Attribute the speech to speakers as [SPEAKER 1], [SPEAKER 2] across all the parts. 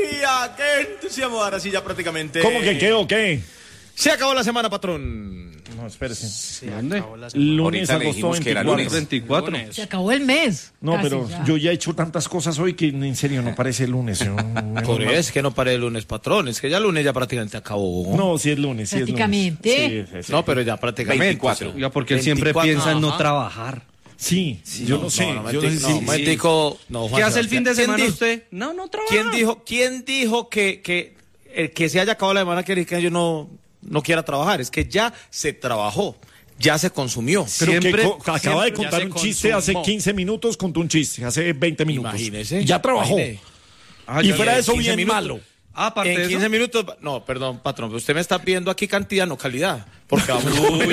[SPEAKER 1] alegría! ¡Qué entusiasmo! Ahora sí, ya prácticamente...
[SPEAKER 2] ¿Cómo que qué o qué?
[SPEAKER 1] Se acabó la semana, patrón.
[SPEAKER 2] No, espérese.
[SPEAKER 3] ¿Dónde?
[SPEAKER 2] Lunes,
[SPEAKER 4] Ahorita le
[SPEAKER 2] agosto
[SPEAKER 4] dijimos que era
[SPEAKER 2] 24.
[SPEAKER 4] lunes.
[SPEAKER 3] 24.
[SPEAKER 5] Se acabó el mes.
[SPEAKER 2] No,
[SPEAKER 5] casi
[SPEAKER 2] pero
[SPEAKER 5] ya.
[SPEAKER 2] yo ya he hecho tantas cosas hoy que en serio no parece lunes.
[SPEAKER 1] Por eso es que no paré el lunes, patrón. Es que ya el lunes ya prácticamente acabó.
[SPEAKER 2] No, sí es lunes. Sí
[SPEAKER 5] Prácticamente.
[SPEAKER 2] Es lunes. Sí.
[SPEAKER 1] No, pero ya prácticamente.
[SPEAKER 4] 24.
[SPEAKER 3] Oiga, porque él siempre
[SPEAKER 1] 24,
[SPEAKER 3] piensa en no
[SPEAKER 1] ajá.
[SPEAKER 3] trabajar.
[SPEAKER 2] Sí, yo no sé.
[SPEAKER 1] No,
[SPEAKER 2] yo no sé si-
[SPEAKER 1] momentico, no, Juan
[SPEAKER 3] ¿Qué hace el
[SPEAKER 1] Sebastián.
[SPEAKER 3] fin de
[SPEAKER 1] ¿Quién
[SPEAKER 3] semana
[SPEAKER 1] dijo-
[SPEAKER 3] usted? No trabaja.
[SPEAKER 1] ¿Quién dijo que el que se haya acabado la semana quiere decir que yo no quiera trabajar? Es que ya se trabajó, ya se consumió.
[SPEAKER 2] Pero que
[SPEAKER 3] Siempre-
[SPEAKER 2] acaba de
[SPEAKER 1] ya
[SPEAKER 2] contar
[SPEAKER 1] se
[SPEAKER 2] un chiste hace
[SPEAKER 1] consumó.
[SPEAKER 2] 15 minutos, contó un chiste hace 20 minutos.
[SPEAKER 1] Imagínese.
[SPEAKER 2] Ya trabajó.
[SPEAKER 1] Imagine.
[SPEAKER 2] Y fuera de eso,
[SPEAKER 1] 15
[SPEAKER 2] bien
[SPEAKER 1] minutos.
[SPEAKER 2] malo.
[SPEAKER 3] Aparte
[SPEAKER 1] En
[SPEAKER 3] de
[SPEAKER 1] 15
[SPEAKER 3] eso.
[SPEAKER 1] minutos, no, perdón, patrón, pero usted me está pidiendo aquí cantidad, no calidad. Porque vamos.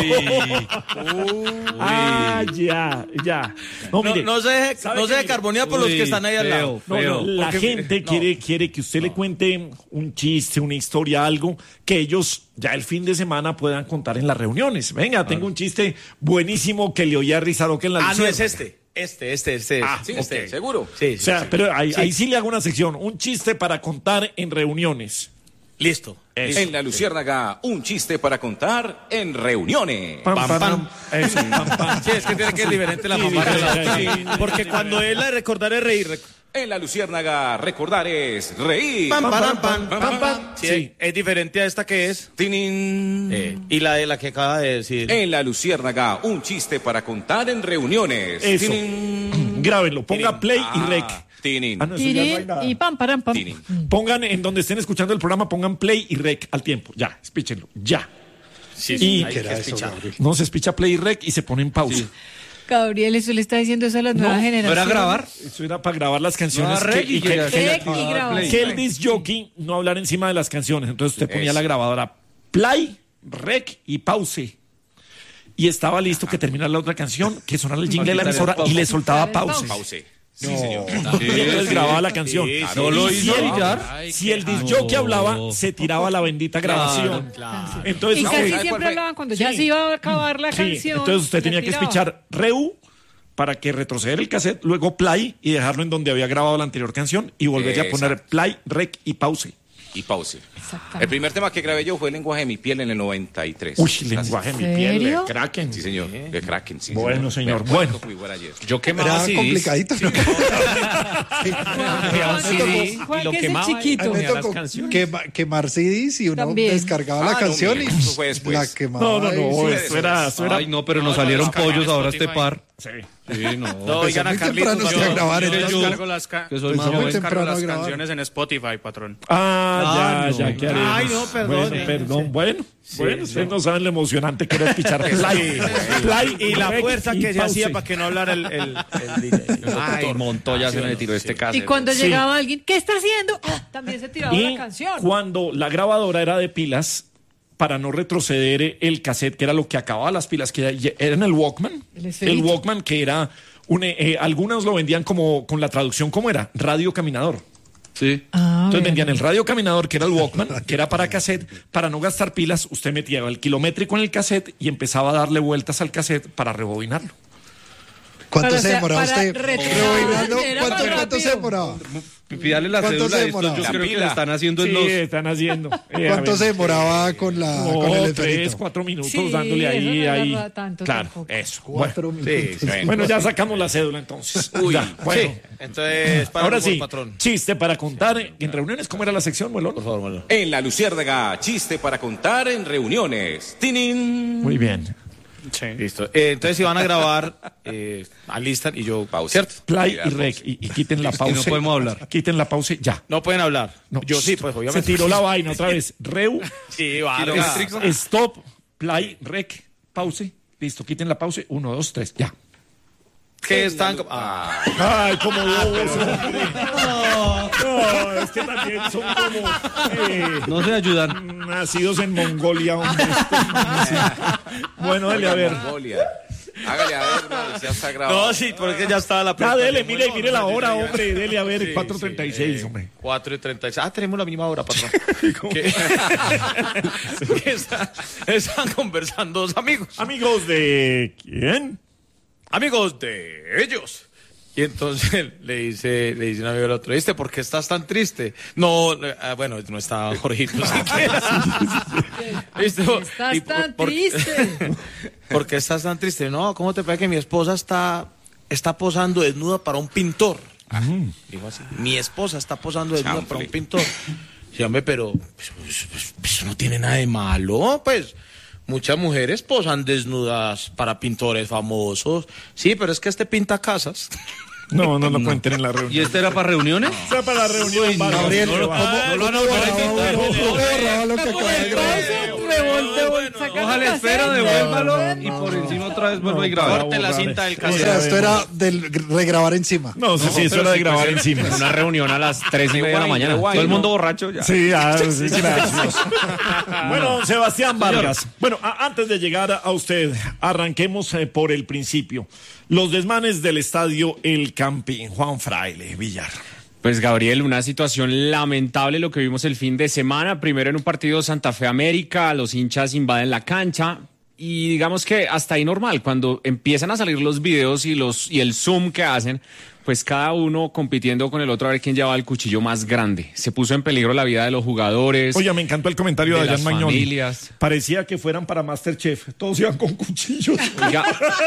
[SPEAKER 2] Ah, ya. No, mire,
[SPEAKER 1] no se deje
[SPEAKER 2] ¿sabe qué?
[SPEAKER 1] de carbonear por los que están ahí al lado.
[SPEAKER 2] No, la
[SPEAKER 1] Porque-
[SPEAKER 2] gente quiere que usted le cuente un chiste, una historia, algo que ellos ya el fin de semana puedan contar en las reuniones. Venga, tengo un chiste buenísimo que le oí a Rizaroque en la
[SPEAKER 1] Ah, no
[SPEAKER 2] Luciérnaga.
[SPEAKER 1] es este. Este.
[SPEAKER 4] Sí, seguro.
[SPEAKER 1] Sí,
[SPEAKER 2] O sea,
[SPEAKER 1] sí.
[SPEAKER 2] pero ahí sí le hago una sección, un chiste para contar en reuniones.
[SPEAKER 1] Listo.
[SPEAKER 4] En la Luciérnaga, un chiste para contar en reuniones.
[SPEAKER 2] Pam,
[SPEAKER 1] Pam,
[SPEAKER 2] pam,
[SPEAKER 1] pam.
[SPEAKER 2] eso, pam, pam.
[SPEAKER 1] Sí, es que tiene que ser diferente la
[SPEAKER 2] Sí,
[SPEAKER 1] mamá de la
[SPEAKER 2] sí, sí.
[SPEAKER 1] porque cuando él la recordar es reír.
[SPEAKER 4] En la Luciérnaga, recordar es reír.
[SPEAKER 1] Pam, pam,
[SPEAKER 2] pam, pam, pam.
[SPEAKER 1] Sí,
[SPEAKER 2] Sí.
[SPEAKER 1] es diferente a esta que es.
[SPEAKER 4] Tinin.
[SPEAKER 1] Y la de la que acaba de decir.
[SPEAKER 4] En la Luciérnaga, un chiste para contar en reuniones.
[SPEAKER 2] Eso.
[SPEAKER 4] Tinin.
[SPEAKER 2] Grábenlo, ponga
[SPEAKER 4] Tinin.
[SPEAKER 2] play y rec.
[SPEAKER 4] Tinin.
[SPEAKER 2] Ah, no, eso ya no hay
[SPEAKER 5] Tirín
[SPEAKER 2] nada.
[SPEAKER 5] y pam, param, pam.
[SPEAKER 4] Tinin.
[SPEAKER 2] Pongan en donde estén escuchando el programa, pongan play y rec al tiempo. Ya, espíchenlo, ya.
[SPEAKER 1] Sí,
[SPEAKER 2] Y
[SPEAKER 1] hay que espichar.
[SPEAKER 2] no se espicha play y rec y se pone en pausa.
[SPEAKER 5] Gabriel, eso le está diciendo eso a las nuevas
[SPEAKER 3] ¿No
[SPEAKER 5] generaciones.
[SPEAKER 3] era grabar?
[SPEAKER 2] Eso era para grabar las canciones.
[SPEAKER 3] No, rec y ya.
[SPEAKER 5] Rec y grabar.
[SPEAKER 2] que el disc jockey no hablar encima de las canciones. Entonces usted ponía la grabadora play, rec y pause. Y estaba listo que terminara la otra canción, que sonara el jingle de la emisora y le soltaba pause.
[SPEAKER 4] Pause. Sí, señor.
[SPEAKER 2] Y entonces grababa la canción.
[SPEAKER 1] Sí,
[SPEAKER 2] Y
[SPEAKER 3] no lo
[SPEAKER 2] si
[SPEAKER 3] hizo
[SPEAKER 2] el-
[SPEAKER 3] Villar.
[SPEAKER 2] Si el disc jockey hablaba, se tiraba la bendita grabación. Entonces
[SPEAKER 5] Y
[SPEAKER 2] usted-
[SPEAKER 5] casi
[SPEAKER 4] ¿cuál
[SPEAKER 5] siempre
[SPEAKER 4] fue?
[SPEAKER 5] hablaban cuando ya
[SPEAKER 2] Sí.
[SPEAKER 5] se iba a acabar la
[SPEAKER 2] Sí,
[SPEAKER 5] canción.
[SPEAKER 2] entonces usted
[SPEAKER 5] se
[SPEAKER 2] tenía que
[SPEAKER 5] tiraba.
[SPEAKER 2] espichar reu para que retroceder el cassette, luego play y dejarlo en donde había grabado la anterior canción y volverle a poner play, rec y pause.
[SPEAKER 4] Y pause.
[SPEAKER 5] Exactamente.
[SPEAKER 4] El primer tema que grabé yo fue El lenguaje de mi piel en el 93.
[SPEAKER 2] Uy, lenguaje en mi piel,
[SPEAKER 5] ¿Serio?
[SPEAKER 2] de Kraken.
[SPEAKER 4] Sí, señor. De Kraken, sí.
[SPEAKER 2] Bueno, señor,
[SPEAKER 4] Me
[SPEAKER 2] bueno.
[SPEAKER 4] acuerdo muy buena ayer.
[SPEAKER 1] Yo quemaba
[SPEAKER 6] Era complicadito, ¿no?
[SPEAKER 5] Juan, que es el chiquito.
[SPEAKER 6] Me tocó quemar CDs y uno
[SPEAKER 5] También.
[SPEAKER 6] descargaba la
[SPEAKER 4] no,
[SPEAKER 6] canción
[SPEAKER 4] mire,
[SPEAKER 6] y
[SPEAKER 4] eso fue después.
[SPEAKER 6] la quemaba.
[SPEAKER 2] No,
[SPEAKER 6] y-
[SPEAKER 2] eso era...
[SPEAKER 3] Ay, no, pero nos salieron pollos ahora este par.
[SPEAKER 2] Sí.
[SPEAKER 3] Sí, no.
[SPEAKER 1] No, oigan a
[SPEAKER 6] muy
[SPEAKER 1] Carlitos.
[SPEAKER 6] temprano usted a grabar,
[SPEAKER 7] Yo
[SPEAKER 6] entonces.
[SPEAKER 7] descargo las,
[SPEAKER 3] Que soy
[SPEAKER 6] Empezó
[SPEAKER 3] más
[SPEAKER 6] muy
[SPEAKER 3] joven.
[SPEAKER 7] descargo
[SPEAKER 6] temprano
[SPEAKER 7] las
[SPEAKER 6] a grabar.
[SPEAKER 7] canciones en Spotify, patrón.
[SPEAKER 2] Ah, ya,
[SPEAKER 3] no.
[SPEAKER 2] ya, ¿qué haremos?
[SPEAKER 1] Ay, no, perdón.
[SPEAKER 2] Bueno, ustedes no saben lo emocionante que era escuchar play, play
[SPEAKER 1] Y la
[SPEAKER 2] rec
[SPEAKER 1] fuerza
[SPEAKER 2] y
[SPEAKER 1] que se
[SPEAKER 2] pause.
[SPEAKER 1] hacía para que no hablara el DJ.
[SPEAKER 3] Ay, Montoya se me tiró este caso.
[SPEAKER 5] Y cuando
[SPEAKER 2] Sí.
[SPEAKER 5] llegaba alguien, ¿qué está haciendo? Ah, también se tiraba
[SPEAKER 2] Y
[SPEAKER 5] la canción.
[SPEAKER 2] cuando la grabadora era de pilas, para no retroceder el cassette, que era lo que acababa las pilas, que era en el Walkman.
[SPEAKER 5] El esferito.
[SPEAKER 2] El Walkman, que era algunos lo vendían como con la traducción, ¿cómo era? Radio caminador.
[SPEAKER 3] Sí.
[SPEAKER 2] Entonces vendían el radio caminador, que era el Walkman, que era para cassette. Para no gastar pilas, usted metía el kilométrico en el cassette y empezaba a darle vueltas al cassette para rebobinarlo.
[SPEAKER 6] ¿Cuánto
[SPEAKER 5] Para,
[SPEAKER 6] se
[SPEAKER 5] o sea,
[SPEAKER 6] demoraba
[SPEAKER 5] para
[SPEAKER 6] usted?
[SPEAKER 5] retrasar,
[SPEAKER 6] Rebobinando,
[SPEAKER 5] era
[SPEAKER 6] ¿Cuánto
[SPEAKER 5] más
[SPEAKER 6] se
[SPEAKER 5] rápido.
[SPEAKER 6] demoraba?
[SPEAKER 3] Pídale la
[SPEAKER 6] ¿Cuánto
[SPEAKER 3] cédula
[SPEAKER 6] se
[SPEAKER 3] de estos.
[SPEAKER 6] demoraba?
[SPEAKER 3] Yo creo que
[SPEAKER 4] pila.
[SPEAKER 3] lo están haciendo en
[SPEAKER 2] Sí,
[SPEAKER 3] los...
[SPEAKER 2] están haciendo.
[SPEAKER 6] ¿Cuánto se demoraba con el
[SPEAKER 2] No,
[SPEAKER 6] esferito?
[SPEAKER 2] 3-4 minutos
[SPEAKER 5] Sí,
[SPEAKER 2] dándole ahí,
[SPEAKER 5] eso no
[SPEAKER 2] ahí.
[SPEAKER 5] era tanto
[SPEAKER 2] Claro,
[SPEAKER 5] tampoco.
[SPEAKER 2] eso.
[SPEAKER 6] 4
[SPEAKER 2] Bueno.
[SPEAKER 6] minutos.
[SPEAKER 2] Bueno, ya sacamos la cédula entonces.
[SPEAKER 4] Uy,
[SPEAKER 2] Ya, bueno.
[SPEAKER 1] Sí, entonces, para
[SPEAKER 2] Ahora
[SPEAKER 1] el
[SPEAKER 2] sí,
[SPEAKER 1] patrón.
[SPEAKER 2] chiste para contar en reuniones. ¿Cómo era la sección, Molón?
[SPEAKER 1] Por favor, Malo.
[SPEAKER 4] En la Luciérnaga, chiste para contar en reuniones. Tinin.
[SPEAKER 2] Muy bien.
[SPEAKER 7] Sí.
[SPEAKER 1] Listo. Entonces, si van a grabar, alistan y yo.
[SPEAKER 4] Pausa.
[SPEAKER 1] ¿Cierto?
[SPEAKER 2] Play y rec. Y quiten la pausa.
[SPEAKER 3] no podemos hablar.
[SPEAKER 2] Quiten la pausa ya.
[SPEAKER 1] No pueden hablar.
[SPEAKER 2] No.
[SPEAKER 1] Yo sí, pues
[SPEAKER 2] Se
[SPEAKER 1] obviamente.
[SPEAKER 2] tiró la vaina otra vez. Reu,
[SPEAKER 1] Sí, Vargas.
[SPEAKER 2] stop, play, rec, pause. Listo, quiten la pausa. 1, 2, 3, ya.
[SPEAKER 1] Que están.
[SPEAKER 2] Ay, como bobos, hombre. No, es que también son como
[SPEAKER 3] No se ayudan.
[SPEAKER 2] nacidos en Mongolia, hombre. Bueno, dale a ver.
[SPEAKER 4] Mongolia. Hágale a ver, hermano, ya está grabado.
[SPEAKER 1] No, sí, porque ya estaba la
[SPEAKER 2] Ya, dele,
[SPEAKER 1] presentación.
[SPEAKER 2] mire la hora, hombre. Dele a ver, 4:36, hombre.
[SPEAKER 1] 4:36. Ah, tenemos la misma hora, patrón. Que están conversando dos amigos.
[SPEAKER 2] Amigos de quién?
[SPEAKER 1] Amigos de ellos. Y entonces le dice un amigo al otro, ¿viste por qué estás tan triste? No, bueno, no estaba Jorgito siquiera. ¿Viste?
[SPEAKER 5] Estás tan triste.
[SPEAKER 1] ¿Por qué estás tan triste? No, ¿cómo te parece que mi esposa está posando desnuda para un pintor? Digo así, mi esposa está posando desnuda para un pintor. Sí, hombre, pero eso no tiene nada de malo, pues. Muchas mujeres posan desnudas para pintores famosos. Sí, pero es que pinta casas.
[SPEAKER 2] No cuenten en la reunión.
[SPEAKER 3] ¿Y este era para reuniones?
[SPEAKER 2] O sea, para la reunión.
[SPEAKER 6] Gabriel,
[SPEAKER 2] no lo han
[SPEAKER 6] borrado lo que acaba de grabar.
[SPEAKER 3] Ojalá espero, devuélvalo y por encima otra vez vuelvo a grabar.
[SPEAKER 7] Corte la cinta del
[SPEAKER 6] O
[SPEAKER 7] cassette.
[SPEAKER 6] sea, esto era del regrabar encima.
[SPEAKER 2] No, sí, eso era de grabar encima.
[SPEAKER 3] Una reunión a las 3:30 de la mañana. Todo el mundo borracho ya.
[SPEAKER 2] Sí, sí, gracias. Bueno, Sebastián Vargas. Bueno, antes de llegar a usted, arranquemos por el principio. Los desmanes del estadio El Campín. Juan Fraile, Villar.
[SPEAKER 8] Pues Gabriel, una situación lamentable lo que vimos el fin de semana. Primero en un partido Santa Fe América, los hinchas invaden la cancha y digamos que hasta ahí normal. Cuando empiezan a salir los videos y el zoom que hacen, pues cada uno compitiendo con el otro a ver quién llevaba el cuchillo más grande. Se puso en peligro la vida de los jugadores.
[SPEAKER 2] Oye, me encantó el comentario de Adrián Magnoni.
[SPEAKER 8] Familias.
[SPEAKER 2] Parecía que fueran para MasterChef. Todos iban con cuchillos.
[SPEAKER 8] Oiga,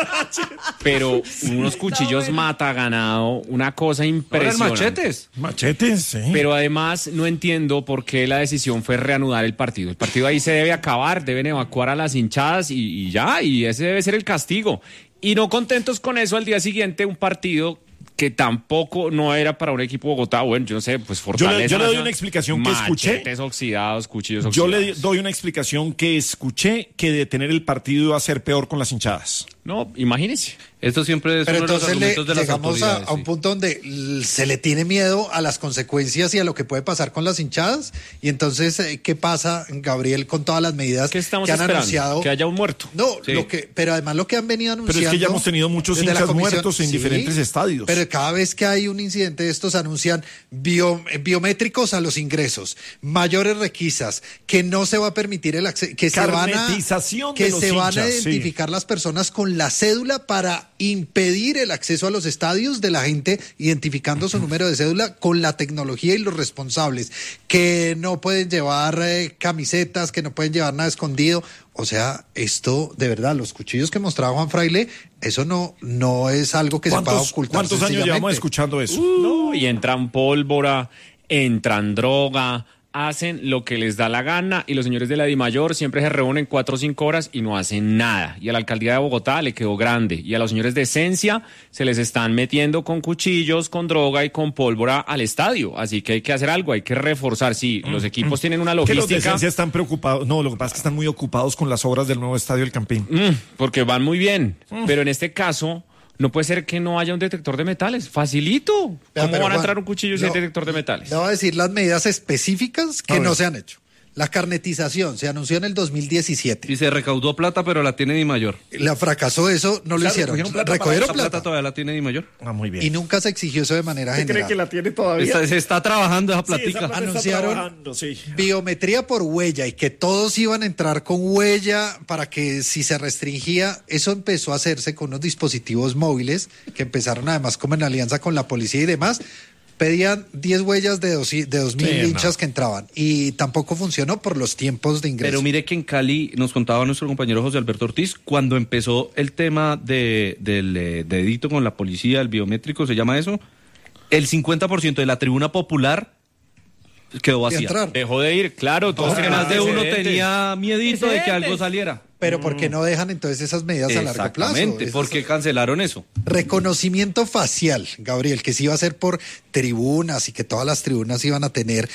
[SPEAKER 8] pero unos cuchillos mata ganado, una cosa impresionante.
[SPEAKER 3] machetes.
[SPEAKER 2] Machetes, sí.
[SPEAKER 8] Pero además no entiendo por qué la decisión fue reanudar el partido. El partido ahí se debe acabar, deben evacuar a las hinchadas y ya, y ese debe ser el castigo. Y no contentos con eso, al día siguiente un partido que tampoco no era para un equipo de Bogotá, bueno, yo no sé, pues Fortaleza.
[SPEAKER 2] Yo le doy una explicación que escuché.
[SPEAKER 8] Machetes oxidados, cuchillos
[SPEAKER 2] Yo
[SPEAKER 8] oxidados.
[SPEAKER 2] le doy una explicación que escuché, que detener el partido iba a ser peor con las hinchadas.
[SPEAKER 8] No, imagínese.
[SPEAKER 3] Esto siempre es
[SPEAKER 6] Pero
[SPEAKER 3] uno de los
[SPEAKER 6] entonces
[SPEAKER 3] argumentos de las
[SPEAKER 6] llegamos
[SPEAKER 3] autoridades.
[SPEAKER 6] a un punto donde se le tiene miedo a las consecuencias y a lo que puede pasar con las hinchadas. Y entonces, ¿qué pasa, Gabriel, con todas las medidas
[SPEAKER 8] ¿Qué estamos
[SPEAKER 6] que han
[SPEAKER 8] esperando?
[SPEAKER 6] anunciado?
[SPEAKER 8] Que haya un muerto.
[SPEAKER 6] No,
[SPEAKER 3] Sí.
[SPEAKER 6] pero además lo que han venido anunciando.
[SPEAKER 2] Pero es que ya hemos tenido muchos
[SPEAKER 6] desde la
[SPEAKER 2] hinchas
[SPEAKER 6] comisión,
[SPEAKER 2] muertos en diferentes estadios.
[SPEAKER 6] Pero cada vez que hay un incidente de estos anuncian biométricos a los ingresos, mayores requisas, que no se va a permitir el acceso, que
[SPEAKER 2] Carnetización de los
[SPEAKER 6] se van a
[SPEAKER 2] hinchas, sí.
[SPEAKER 6] identificar las personas con la cédula para impedir el acceso a los estadios de la gente, identificando su número de cédula con la tecnología y los responsables, que no pueden llevar camisetas, que no pueden llevar nada escondido. O sea, esto de verdad, los cuchillos que mostraba Juan Fraile, eso no es algo que se pueda ocultar.
[SPEAKER 2] ¿Cuántos años
[SPEAKER 6] sencillamente.
[SPEAKER 2] llevamos escuchando eso?
[SPEAKER 8] No, y entran pólvora, entran droga, hacen lo que les da la gana y los señores de la DIMAYOR siempre se reúnen 4 o 5 horas y no hacen nada. Y a la alcaldía de Bogotá le quedó grande. Y a los señores de Esencia se les están metiendo con cuchillos, con droga y con pólvora al estadio. Así que hay que hacer algo, hay que reforzar. Sí, los equipos tienen una
[SPEAKER 2] Que los de
[SPEAKER 8] logística.
[SPEAKER 2] Esencia están preocupados. No, lo que pasa es que están muy ocupados con las obras del nuevo estadio El Campín.
[SPEAKER 8] Porque van muy bien. Pero en este caso, no puede ser que no haya un detector de metales. Facilito.
[SPEAKER 6] Vea,
[SPEAKER 8] ¿Cómo
[SPEAKER 6] pero,
[SPEAKER 8] van a
[SPEAKER 6] Juan,
[SPEAKER 8] entrar un cuchillo sin detector de metales?
[SPEAKER 6] Le voy a decir las medidas específicas
[SPEAKER 2] A
[SPEAKER 6] que
[SPEAKER 2] ver.
[SPEAKER 6] no se han hecho. La carnetización se anunció en el 2017.
[SPEAKER 3] Y se recaudó plata, pero la tiene Dimayor.
[SPEAKER 6] La fracasó eso, no lo
[SPEAKER 2] Claro,
[SPEAKER 6] hicieron.
[SPEAKER 2] recogieron plata
[SPEAKER 6] Recogieron
[SPEAKER 3] La
[SPEAKER 6] plata.
[SPEAKER 3] plata todavía la tiene Dimayor.
[SPEAKER 2] Ah, muy bien.
[SPEAKER 6] Y nunca se exigió eso de manera
[SPEAKER 2] ¿Usted cree
[SPEAKER 6] general.
[SPEAKER 2] que la tiene todavía?
[SPEAKER 3] Se está trabajando esa
[SPEAKER 2] Sí, esa
[SPEAKER 3] platica.
[SPEAKER 2] plata está
[SPEAKER 6] Anunciaron
[SPEAKER 2] trabajando, sí.
[SPEAKER 6] biometría por huella y que todos iban a entrar con huella para que si se restringía, eso empezó a hacerse con unos dispositivos móviles que empezaron además como en alianza con la policía y demás. Pedían 10 huellas de 2.000
[SPEAKER 2] Sí,
[SPEAKER 6] hinchas
[SPEAKER 2] no.
[SPEAKER 6] que entraban y tampoco funcionó por los tiempos de ingreso.
[SPEAKER 3] Pero mire que en Cali nos contaba nuestro compañero José Alberto Ortiz, cuando empezó el tema del dedito con la policía, el biométrico, se llama eso, el 50% de la tribuna popular quedó
[SPEAKER 6] Y
[SPEAKER 3] vacía.
[SPEAKER 6] entrar.
[SPEAKER 8] Dejó de ir, claro. Todos
[SPEAKER 3] Porque
[SPEAKER 8] tienen
[SPEAKER 3] más de uno
[SPEAKER 8] antecedentes.
[SPEAKER 3] tenía miedito de que algo saliera.
[SPEAKER 6] Pero ¿por qué no dejan entonces esas medidas a largo plazo?
[SPEAKER 3] Exactamente,
[SPEAKER 6] Esas-
[SPEAKER 3] ¿por qué cancelaron eso?
[SPEAKER 6] Reconocimiento facial, Gabriel, que se iba a hacer por tribunas y que todas las tribunas iban a tener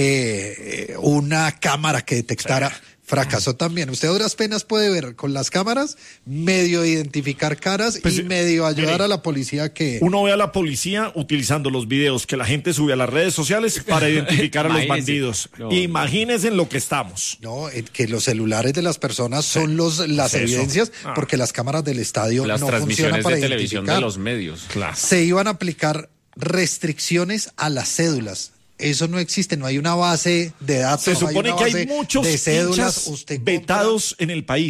[SPEAKER 6] una cámara que detectara. Fracasó también. Usted a duras penas puede ver con las cámaras, medio identificar caras
[SPEAKER 2] Pues,
[SPEAKER 6] y medio ayudar
[SPEAKER 2] mire,
[SPEAKER 6] a la policía que...
[SPEAKER 2] Uno ve a la policía utilizando los videos que la gente sube a las redes sociales para identificar a los
[SPEAKER 8] Imagínese.
[SPEAKER 2] bandidos.
[SPEAKER 8] No.
[SPEAKER 2] Imagínense en lo que estamos.
[SPEAKER 6] No, que los celulares de las personas son las
[SPEAKER 2] Eso.
[SPEAKER 6] evidencias
[SPEAKER 2] Ah.
[SPEAKER 6] porque las cámaras del estadio
[SPEAKER 8] Las
[SPEAKER 6] no funcionan
[SPEAKER 8] transmisiones
[SPEAKER 6] para
[SPEAKER 8] de televisión de
[SPEAKER 6] identificar.
[SPEAKER 8] los medios.
[SPEAKER 2] Claro.
[SPEAKER 6] Se iban a aplicar restricciones a las cédulas. Eso no existe, no hay una base de datos.
[SPEAKER 2] Se
[SPEAKER 6] no
[SPEAKER 2] supone
[SPEAKER 6] una
[SPEAKER 2] que hay
[SPEAKER 6] base
[SPEAKER 2] muchos
[SPEAKER 6] de cédulas.
[SPEAKER 2] hinchas
[SPEAKER 6] Usted compra-
[SPEAKER 2] vetados en el país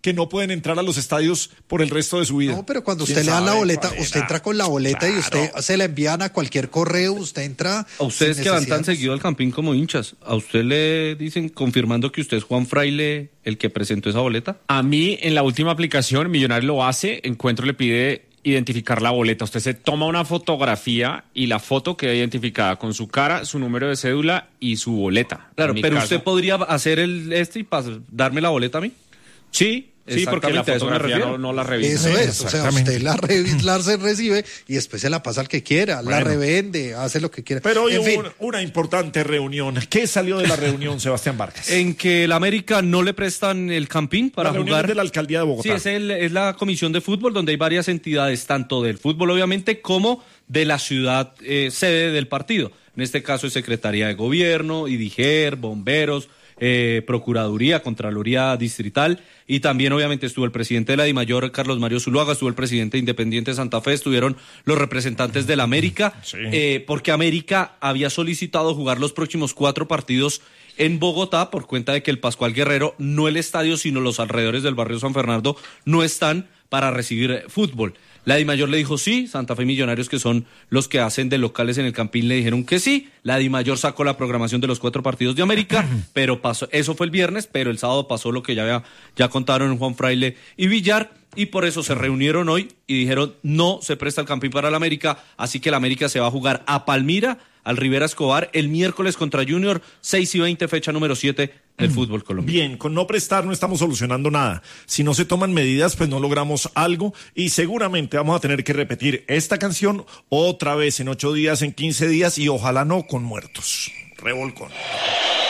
[SPEAKER 2] que no pueden entrar a los estadios por el resto de su vida.
[SPEAKER 6] No, pero cuando usted le dan la boleta, usted entra con la boleta y usted se la envían a cualquier correo, usted entra.
[SPEAKER 3] A ustedes que van tan seguido al Campín como hinchas, ¿a usted le dicen confirmando que usted es Juan Fraile el que presentó esa boleta?
[SPEAKER 8] A mí, en la última aplicación, Millonario lo hace, Encuentro le pide identificar la boleta. Usted se toma una fotografía y la foto queda identificada con su cara, su número de cédula y su boleta.
[SPEAKER 3] Claro, pero
[SPEAKER 8] caso.
[SPEAKER 3] usted podría hacer y darme la boleta a mí.
[SPEAKER 8] Sí, porque la fotografía no la revisa.
[SPEAKER 6] Eso es, o sea, usted la se recibe y después se la pasa al que quiera, la revende, hace lo que quiera.
[SPEAKER 2] Pero hoy hubo una importante reunión. ¿Qué salió de la reunión, Sebastián Vargas?
[SPEAKER 3] En que el América no le prestan el Campín para jugar.
[SPEAKER 2] De la alcaldía de Bogotá.
[SPEAKER 3] Sí, es la comisión de fútbol donde hay varias entidades, tanto del fútbol obviamente como de la ciudad sede del partido. En este caso es Secretaría de Gobierno, IDIGER, Bomberos, Procuraduría, Contraloría Distrital, y también obviamente estuvo el presidente de la DIMAYOR, Carlos Mario Zuluaga, estuvo el presidente de Independiente Santa Fe, estuvieron los representantes del América, porque América había solicitado jugar los próximos 4 partidos en Bogotá por cuenta de que el Pascual Guerrero, no el estadio, sino los alrededores del barrio San Fernando, no están para recibir fútbol. La DIMAYOR le dijo sí, Santa Fe y Millonarios, que son los que hacen de locales en el Campín, le dijeron que sí. La DIMAYOR sacó la programación de los 4 partidos de América, pero pasó, eso fue el viernes, pero el sábado pasó lo que ya contaron Juan Fraile y Villar, y por eso se reunieron hoy y dijeron no se presta el Campín para el América, así que el América se va a jugar a Palmira, al Rivera Escobar, el miércoles contra Junior, 6:20, fecha número 7 del fútbol colombiano.
[SPEAKER 2] Bien, con no prestar no estamos solucionando nada. Si no se toman medidas, pues no logramos algo y seguramente vamos a tener que repetir esta canción otra vez en 8 días, en 15 días y ojalá no con muertos. Revolcón.